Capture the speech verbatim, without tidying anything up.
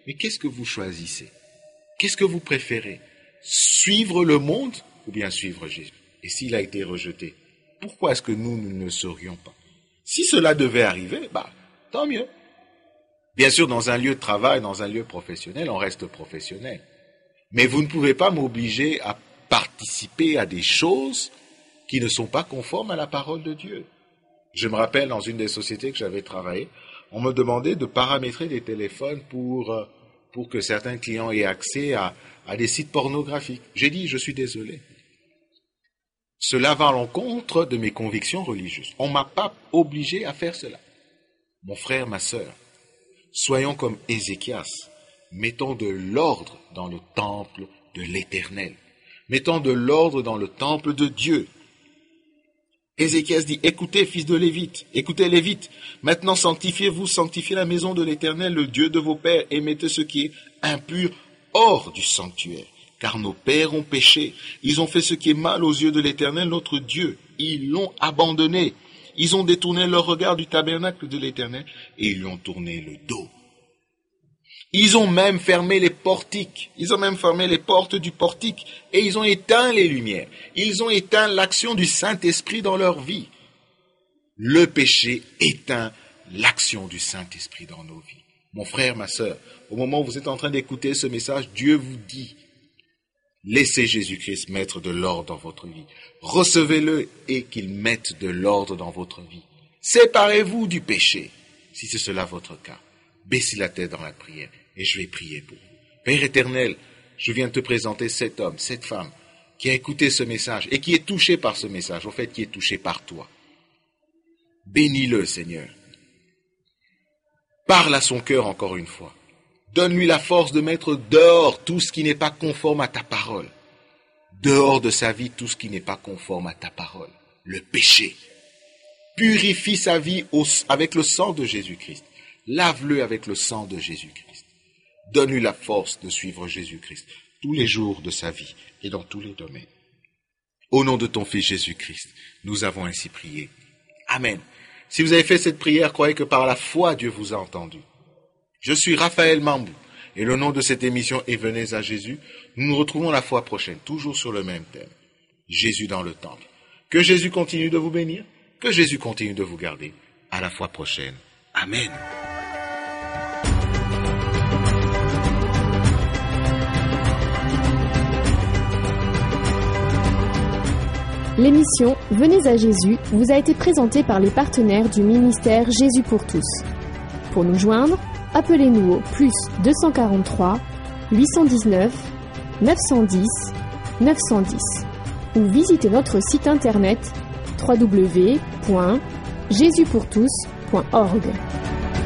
Mais qu'est-ce que vous choisissez? Qu'est-ce que vous préférez? Suivre le monde ou bien suivre Jésus? Et s'il a été rejeté, pourquoi est-ce que nous, nous ne le saurions pas? Si cela devait arriver, bah, tant mieux. Bien sûr, dans un lieu de travail, dans un lieu professionnel, on reste professionnel. Mais vous ne pouvez pas m'obliger à participer à des choses qui ne sont pas conformes à la parole de Dieu. Je me rappelle, dans une des sociétés que j'avais travaillé, on me demandait de paramétrer des téléphones pour, euh, pour que certains clients aient accès à, à des sites pornographiques. J'ai dit, je suis désolé. Cela va à l'encontre de mes convictions religieuses. On ne m'a pas obligé à faire cela. Mon frère, ma sœur, soyons comme Ézéchias, mettons de l'ordre dans le temple de l'Éternel. Mettons de l'ordre dans le temple de Dieu. Ézéchias dit, écoutez, fils de Lévite, écoutez Lévite, maintenant sanctifiez-vous, sanctifiez la maison de l'Éternel, le Dieu de vos pères, et mettez ce qui est impur hors du sanctuaire. Car nos pères ont péché, ils ont fait ce qui est mal aux yeux de l'Éternel, notre Dieu. Ils l'ont abandonné, ils ont détourné leur regard du tabernacle de l'Éternel, et ils lui ont tourné le dos. Ils ont même fermé les portiques, ils ont même fermé les portes du portique, et ils ont éteint les lumières. Ils ont éteint l'action du Saint-Esprit dans leur vie. Le péché éteint l'action du Saint-Esprit dans nos vies. Mon frère, ma sœur, au moment où vous êtes en train d'écouter ce message, Dieu vous dit, laissez Jésus-Christ mettre de l'ordre dans votre vie. Recevez-le et qu'il mette de l'ordre dans votre vie. Séparez-vous du péché, si c'est cela votre cas. Baissez la tête dans la prière et je vais prier pour vous. Père éternel, je viens te présenter cet homme, cette femme qui a écouté ce message et qui est touché par ce message, en fait qui est touché par toi. Bénis-le, Seigneur. Parle à son cœur encore une fois. Donne-lui la force de mettre dehors tout ce qui n'est pas conforme à ta parole. Dehors de sa vie tout ce qui n'est pas conforme à ta parole. Le péché. Purifie sa vie au, avec le sang de Jésus-Christ. Lave-le avec le sang de Jésus-Christ. Donne-lui la force de suivre Jésus-Christ tous les jours de sa vie et dans tous les domaines. Au nom de ton Fils Jésus-Christ, nous avons ainsi prié. Amen. Si vous avez fait cette prière, croyez que par la foi, Dieu vous a entendu. Je suis Raphaël Mambou et le nom de cette émission est Venez à Jésus. Nous nous retrouvons la fois prochaine, toujours sur le même thème. Jésus dans le temple. Que Jésus continue de vous bénir, que Jésus continue de vous garder. À la fois prochaine. Amen. L'émission Venez à Jésus vous a été présentée par les partenaires du ministère Jésus pour tous. Pour nous joindre, appelez-nous au plus deux cent quarante-trois, huit cent dix-neuf, neuf cent dix, neuf cent dix ou visitez notre site internet w w w point jésus pour tous point org.